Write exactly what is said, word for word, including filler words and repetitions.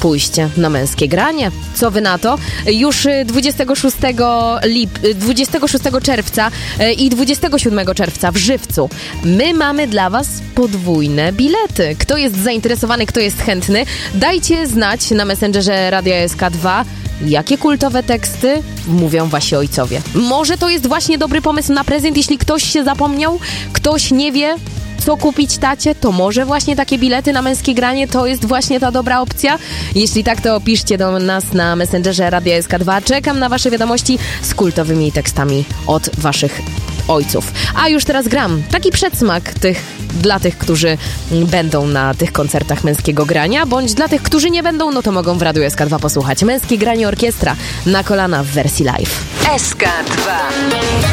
pójść na Męskie Granie. Co wy na to? Już dwudziestego szóstego, lip, dwudziestego szóstego czerwca i dwudziestego siódmego czerwca w Żywcu my mamy dla was podwójne bilety. Kto jest zainteresowany, kto jest chętny, dajcie znać na Messengerze Radia S K dwa, jakie kultowe teksty mówią wasi ojcowie. Może to jest właśnie dobry pomysł na prezent, jeśli ktoś się zapomniał, ktoś nie wie, co kupić tacie, to może właśnie takie bilety na Męskie Granie to jest właśnie ta dobra opcja? Jeśli tak, to piszcie do nas na Messengerze Radia S K dwa. Czekam na wasze wiadomości z kultowymi tekstami od waszych ojców. A już teraz gram taki przedsmak tych, dla tych, którzy będą na tych koncertach Męskiego Grania, bądź dla tych, którzy nie będą, no to mogą w Radiu S K dwa posłuchać. Męskie Granie Orkiestra na kolana w wersji live. S K dwa.